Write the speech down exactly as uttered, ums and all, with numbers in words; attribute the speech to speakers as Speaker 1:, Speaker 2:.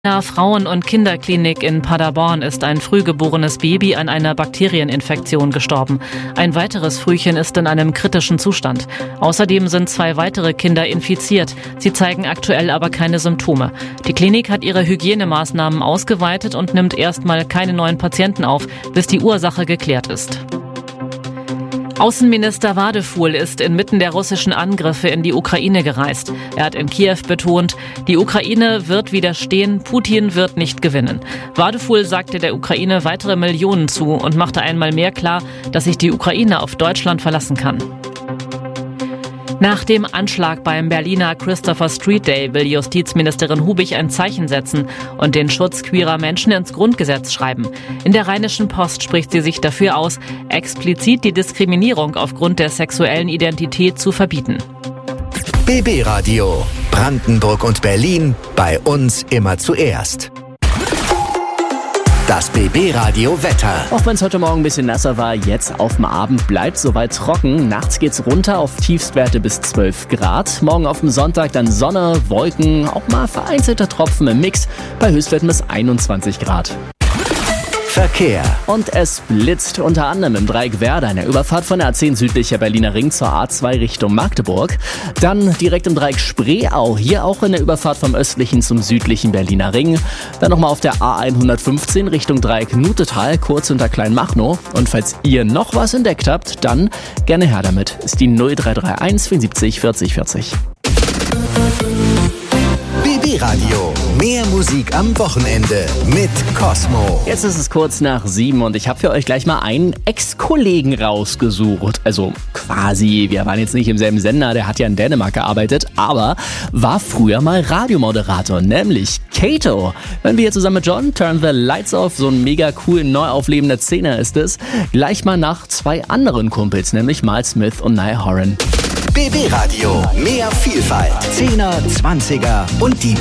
Speaker 1: In einer Frauen- und Kinderklinik in Paderborn ist ein frühgeborenes Baby an einer Bakterieninfektion gestorben. Ein weiteres Frühchen ist in einem kritischen Zustand. Außerdem sind zwei weitere Kinder infiziert. Sie zeigen aktuell aber keine Symptome. Die Klinik hat ihre Hygienemaßnahmen ausgeweitet und nimmt erstmal keine neuen Patienten auf, bis die Ursache geklärt ist. Außenminister Wadefuhl ist inmitten der russischen Angriffe in die Ukraine gereist. Er hat in Kiew betont, die Ukraine wird widerstehen, Putin wird nicht gewinnen. Wadefuhl sagte der Ukraine weitere Millionen zu und machte einmal mehr klar, dass sich die Ukraine auf Deutschland verlassen kann. Nach dem Anschlag beim Berliner Christopher Street Day will Justizministerin Hubich ein Zeichen setzen und den Schutz queerer Menschen ins Grundgesetz schreiben. In der Rheinischen Post spricht sie sich dafür aus, explizit die Diskriminierung aufgrund der sexuellen Identität zu verbieten.
Speaker 2: B B Radio. Brandenburg und Berlin. Bei uns immer zuerst. Das B B Radio Wetter.
Speaker 3: Auch wenn es heute Morgen ein bisschen nasser war, jetzt auf dem Abend bleibt soweit trocken. Nachts geht's runter auf Tiefstwerte bis zwölf Grad. Morgen auf dem Sonntag dann Sonne, Wolken, auch mal vereinzelte Tropfen im Mix bei Höchstwerten bis einundzwanzig Grad.
Speaker 2: Verkehr.
Speaker 3: Und es blitzt unter anderem im Dreieck Werder in der Überfahrt von der A zehn südlicher Berliner Ring zur A zwei Richtung Magdeburg. Dann direkt im Dreieck Spreeau, hier auch in der Überfahrt vom östlichen zum südlichen Berliner Ring. Dann nochmal auf der A hundertfünfzehn Richtung Dreieck Nutetal, kurz unter Kleinmachnow. Und falls ihr noch was entdeckt habt, dann gerne her damit. Ist die null drei drei eins vierundsiebzig vierzig vierzig.
Speaker 2: B B Radio. Mehr Musik am Wochenende mit Cosmo.
Speaker 3: Jetzt ist es kurz nach sieben und ich habe für euch gleich mal einen Ex-Kollegen rausgesucht. Also quasi, wir waren jetzt nicht im selben Sender, der hat ja in Dänemark gearbeitet, aber war früher mal Radiomoderator, nämlich Kato. Wenn wir hier zusammen mit John Turn the Lights Off, so ein mega cool, neu auflebender Szene ist es, gleich mal nach zwei anderen Kumpels, nämlich Miles Smith und Niall Horan.
Speaker 2: B B Radio. Mehr Vielfalt. Zehner, Zwanziger und die